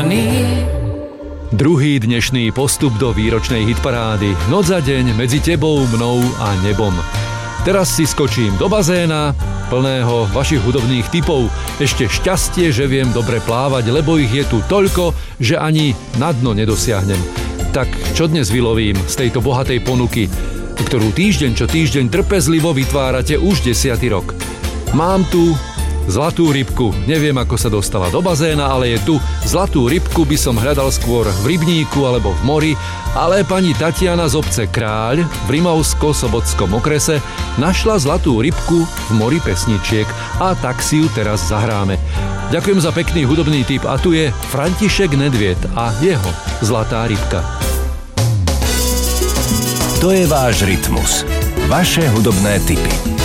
Druhý dnešný postup do výročnej hitparády. Noc za deň medzi tebou, mnou a nebom. Teraz si skočím do bazéna, plného vašich hudobných tipov. Ešte šťastie, že viem dobre plávať, lebo ich je tu toľko, že ani na dno nedosiahnem. Tak čo dnes vylovím z tejto bohatej ponuky, ktorú týždeň čo týždeň trpezlivo vytvárate už 10. rok? Mám tu zlatú rybku. Neviem, ako sa dostala do bazéna, ale je tu. Zlatú rybku by som hľadal skôr v rybníku alebo v mori, ale pani Tatiana z obce Kráľ v Rimavsko-Sobotskom okrese našla zlatú rybku v mori pesničiek a tak si ju teraz zahráme. Ďakujem za pekný hudobný tip a tu je František Nedvied a jeho Zlatá rybka. To je váš rytmus. Vaše hudobné tipy.